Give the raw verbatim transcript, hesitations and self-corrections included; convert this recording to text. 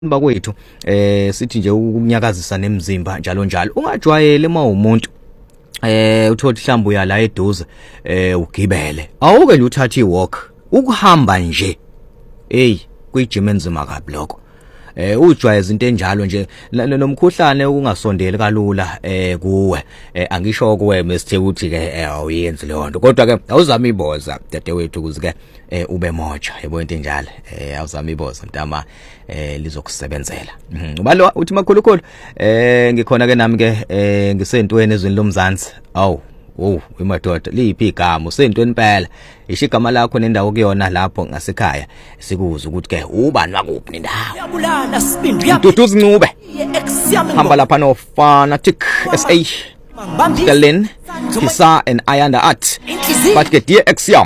bakwethu eh sithi nje ukunyakazisa nemizimba njalo njalo ungajwayele uma umuntu eh uthothi mhlawumbe uya la eduze eh ugibele awuke nje uthatha iwalk ukuhamba nje hey kuyijima enzima kabi lokho eh ujwayeza into enjalo nje nomkhuhlane ungasondeli kalula eh kuwe angisho kuwe mesithe uthi ke awuyenzi leyo nto kodwa ke awuzama iboza dadewethu ukuze ke ube moja yebo into enjalo eh awuzama iboza mntama eh lizokusebenzela uba lo uthi makhulukhulu eh ngikhona ke nami ke eh ngisentweni ezweni lomzansi awu oh imadoda liphi igama usentweni phela isho igama lakho nendawo kuyona lapho ngasekhaya sikuza ukuthi ke ubani wakuphi nendawo yabulala sibindi Duduzi Ncube hamba lapha no Fanatic S A Galen Kisa and Ayanda Art but ke D X